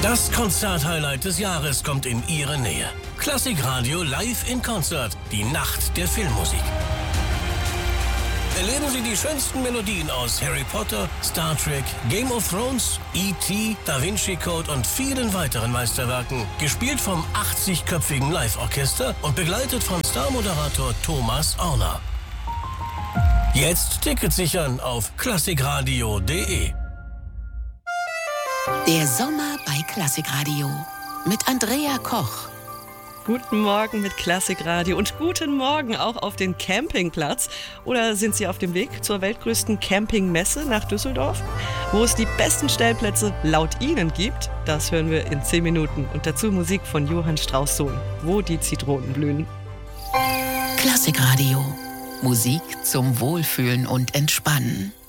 Das Konzert-Highlight des Jahres kommt in Ihre Nähe. Klassikradio live in Konzert. Die Nacht der Filmmusik. Erleben Sie die schönsten Melodien aus Harry Potter, Star Trek, Game of Thrones, E.T., Da Vinci Code und vielen weiteren Meisterwerken. Gespielt vom 80-köpfigen Live-Orchester und begleitet von Starmoderator Thomas Orner. Jetzt Tickets sichern auf klassikradio.de. Der Sommer bei Klassikradio mit Andrea Koch. Guten Morgen mit Klassikradio und guten Morgen auch auf den Campingplatz. Oder sind Sie auf dem Weg zur weltgrößten Campingmesse nach Düsseldorf? Wo es die besten Stellplätze laut Ihnen gibt, das hören wir in 10 Minuten. Und dazu Musik von Johann Strauss Sohn, Wo die Zitronen blühen. Klassikradio. Musik zum Wohlfühlen und Entspannen.